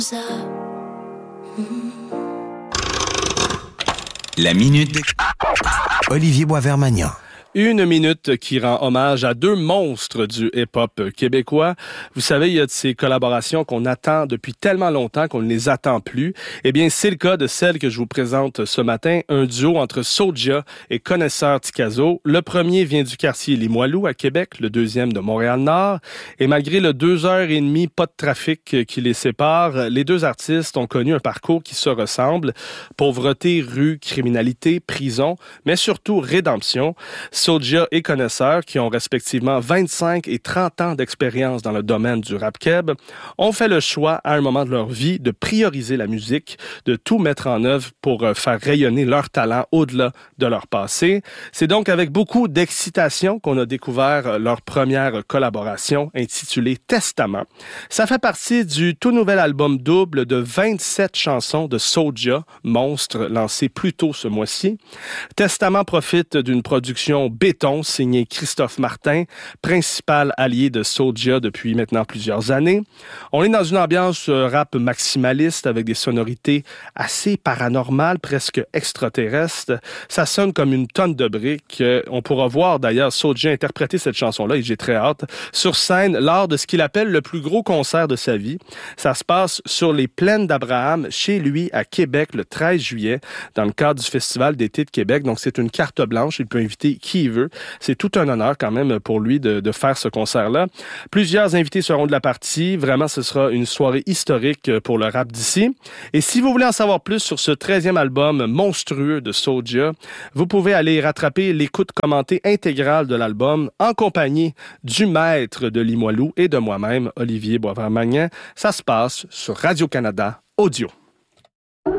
La minute Olivier Boisvert-Magnan. Une minute qui rend hommage à deux monstres du hip-hop québécois. Vous savez, il y a de ces collaborations qu'on attend depuis tellement longtemps qu'on ne les attend plus. Eh bien, c'est le cas de celle que je vous présente ce matin, un duo entre Soulja et Connaisseur Tikazo. Le premier vient du quartier Limoilou à Québec, le deuxième de Montréal-Nord. Et malgré le 2h30 pas de trafic qui les sépare, les deux artistes ont connu un parcours qui se ressemble. Pauvreté, rue, criminalité, prison, mais surtout rédemption. Soulja et Connaisseur, qui ont respectivement 25 et 30 ans d'expérience dans le domaine du rap keb, ont fait le choix, à un moment de leur vie, de prioriser la musique, de tout mettre en œuvre pour faire rayonner leur talent au-delà de leur passé. C'est donc avec beaucoup d'excitation qu'on a découvert leur première collaboration intitulée Testament. Ça fait partie du tout nouvel album double de 27 chansons de Soulja, Monstre, lancé plus tôt ce mois-ci. Testament profite d'une production béton signé Christophe Martin, principal allié de Soulja depuis maintenant plusieurs années. On est dans une ambiance rap maximaliste avec des sonorités assez paranormales, presque extraterrestres. Ça sonne comme une tonne de briques. On pourra voir d'ailleurs Soulja interpréter cette chanson-là, et j'ai très hâte, sur scène lors de ce qu'il appelle le plus gros concert de sa vie. Ça se passe sur les plaines d'Abraham, chez lui à Québec, le 13 juillet, dans le cadre du Festival d'été de Québec. Donc c'est une carte blanche, il peut inviter qui il veut. C'est tout un honneur quand même pour lui de faire ce concert-là. Plusieurs invités seront de la partie. Vraiment, ce sera une soirée historique pour le rap d'ici. Et si vous voulez en savoir plus sur ce 13e album monstrueux de Soulja, vous pouvez aller rattraper l'écoute commentée intégrale de l'album en compagnie du maître de Limoilou et de moi-même, Olivier Boisvert-Magnan. Ça se passe sur Radio-Canada Audio.